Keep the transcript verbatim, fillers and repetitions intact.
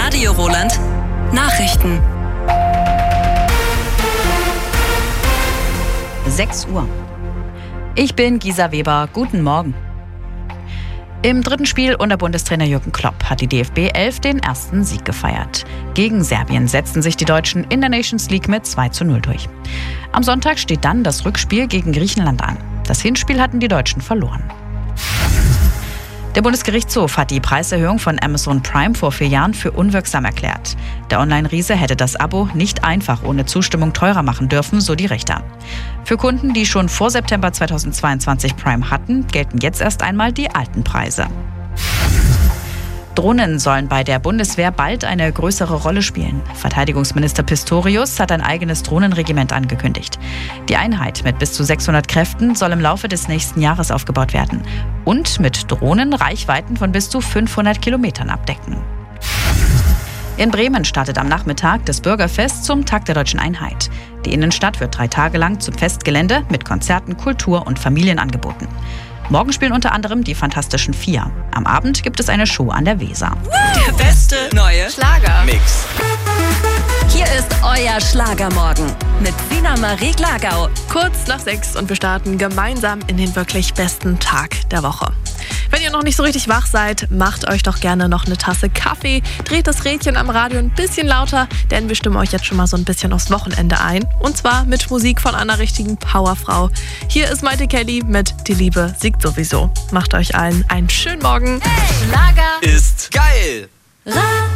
Radio Roland Nachrichten. sechs Uhr. Ich bin Gisa Weber. Guten Morgen. Im dritten Spiel unter Bundestrainer Jürgen Klopp hat die D F B elf den ersten Sieg gefeiert. Gegen Serbien setzten sich die Deutschen in der Nations League mit zwei zu null durch. Am Sonntag steht dann das Rückspiel gegen Griechenland an. Das Hinspiel hatten die Deutschen verloren. Der Bundesgerichtshof hat die Preiserhöhung von Amazon Prime vor vier Jahren für unwirksam erklärt. Der Online-Riese hätte das Abo nicht einfach ohne Zustimmung teurer machen dürfen, so die Richter. Für Kunden, die schon vor September zweitausendzweiundzwanzig Prime hatten, gelten jetzt erst einmal die alten Preise. Drohnen sollen bei der Bundeswehr bald eine größere Rolle spielen. Verteidigungsminister Pistorius hat ein eigenes Drohnenregiment angekündigt. Die Einheit mit bis zu sechshundert Kräften soll im Laufe des nächsten Jahres aufgebaut werden und mit Drohnen Reichweiten von bis zu fünfhundert Kilometern abdecken. In Bremen startet am Nachmittag das Bürgerfest zum Tag der Deutschen Einheit. Die Innenstadt wird drei Tage lang zum Festgelände mit Konzerten, Kultur und Familienangeboten. Morgen spielen unter anderem die Fantastischen Vier. Am Abend gibt es eine Show an der Weser. Der beste neue Schlager-Mix. Hier ist euer Schlagermorgen mit Sina Marie Glagau. Kurz nach sechs und wir starten gemeinsam in den wirklich besten Tag der Woche. Wenn ihr noch nicht so richtig wach seid, macht euch doch gerne noch eine Tasse Kaffee, dreht das Rädchen am Radio ein bisschen lauter, denn wir stimmen euch jetzt schon mal so ein bisschen aufs Wochenende ein. Und zwar mit Musik von einer richtigen Powerfrau. Hier ist Maite Kelly mit Die Liebe siegt sowieso. Macht euch allen einen schönen Morgen. Hey, Schlager Ist geil!